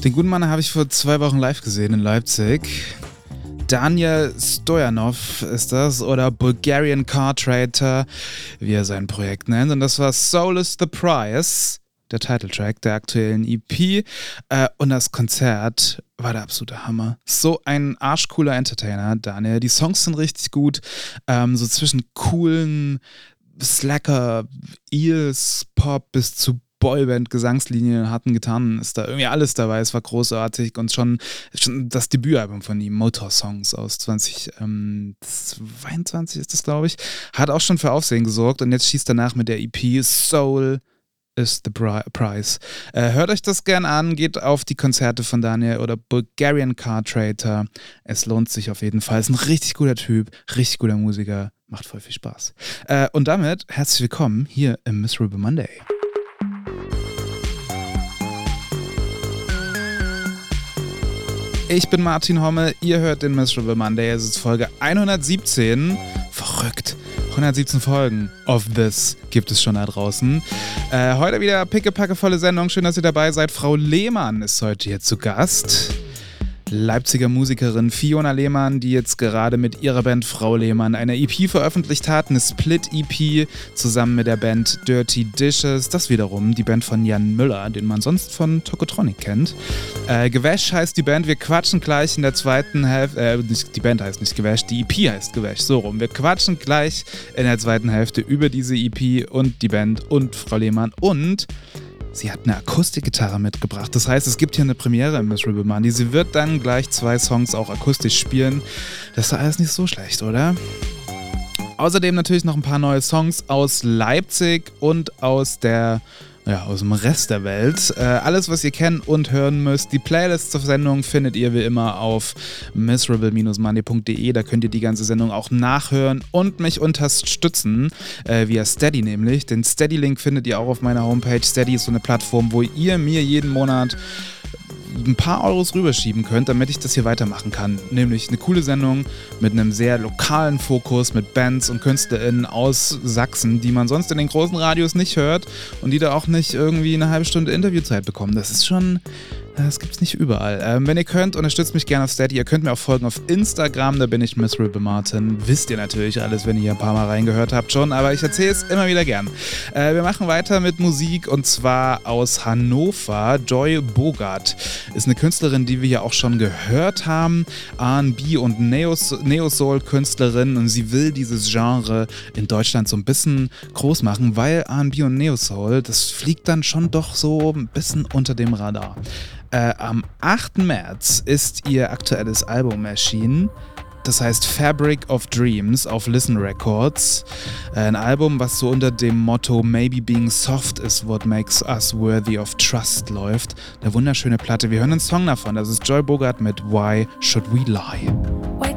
Den guten Mann habe ich vor 2 Wochen live gesehen in Leipzig. Daniel Stoyanov ist das, oder Bulgarian Car Trader, wie er sein Projekt nennt. Und das war Soul is the Prize, der Titeltrack der aktuellen EP. Und das Konzert war der absolute Hammer. So ein arschcooler Entertainer, Daniel. Die Songs sind richtig gut. So zwischen coolen Slacker, Eels, Pop bis zu Boyband-Gesangslinien hatten getan, ist da irgendwie alles dabei. Es war großartig und schon das Debütalbum von ihm, Motor Songs aus 2022 ist das, glaube ich, hat auch schon für Aufsehen gesorgt und jetzt schießt danach mit der EP Soul is the Prize. Hört euch das gern an, geht auf die Konzerte von Daniel oder Bulgarian Car Trader. Es lohnt sich auf jeden Fall. Ist ein richtig guter Typ, richtig guter Musiker, macht voll viel Spaß. Und damit herzlich willkommen hier im Miserable Monday. Ich bin Martin Hommel, ihr hört den Miserable Monday, es ist Folge 117. Verrückt. 117 Folgen of this gibt es schon da draußen. Heute wieder pickepackevolle Sendung, schön, dass ihr dabei seid. Frau Lehmann ist heute hier zu Gast. Leipziger Musikerin Fiona Lehmann, die jetzt gerade mit ihrer Band Frau Lehmann eine EP veröffentlicht hat, eine Split-EP zusammen mit der Band Dirty Dishes, das wiederum die Band von Jan Müller, den man sonst von Tokotronic kennt. Gewäsch heißt die Band, wir quatschen gleich in der zweiten Hälfte, die Band heißt nicht Gewäsch, die EP heißt Gewäsch, so rum. Wir quatschen gleich in der zweiten Hälfte über diese EP und die Band und Frau Lehmann und sie hat eine Akustikgitarre mitgebracht. Das heißt, es gibt hier eine Premiere im Miserable Monday. Sie wird dann gleich 2 Songs auch akustisch spielen. Das ist doch alles nicht so schlecht, oder? Außerdem natürlich noch ein paar neue Songs aus Leipzig und aus dem Rest der Welt. Alles, was ihr kennen und hören müsst. Die Playlist zur Sendung findet ihr wie immer auf miserable-monday.de. Da könnt ihr die ganze Sendung auch nachhören und mich unterstützen, via Steady nämlich. Den Steady-Link findet ihr auch auf meiner Homepage. Steady ist so eine Plattform, wo ihr mir jeden Monat ein paar Euros rüberschieben könnt, damit ich das hier weitermachen kann. Nämlich eine coole Sendung mit einem sehr lokalen Fokus, mit Bands und KünstlerInnen aus Sachsen, die man sonst in den großen Radios nicht hört und die da auch nicht irgendwie eine halbe Stunde Interviewzeit bekommen. Das gibt's nicht überall. Wenn ihr könnt, unterstützt mich gerne auf Steady. Ihr könnt mir auch folgen auf Instagram, da bin ich Miserable Martin. Wisst ihr natürlich alles, wenn ihr hier ein paar Mal reingehört habt schon, aber ich erzähle es immer wieder gern. Wir machen weiter mit Musik und zwar aus Hannover. Joy Bogart ist eine Künstlerin, die wir ja auch schon gehört haben. R&B und Neo-Soul-Künstlerin und sie will dieses Genre in Deutschland so ein bisschen groß machen, weil R&B und Neo-Soul, das fliegt dann schon doch so ein bisschen unter dem Radar. Am 8. März ist ihr aktuelles Album erschienen. Das heißt Fabric of Dreams auf Listen Records. Ein Album, was so unter dem Motto Maybe being soft is what makes us worthy of trust läuft. Eine wunderschöne Platte. Wir hören einen Song davon. Das ist Joy Bogart mit Why Should We Lie?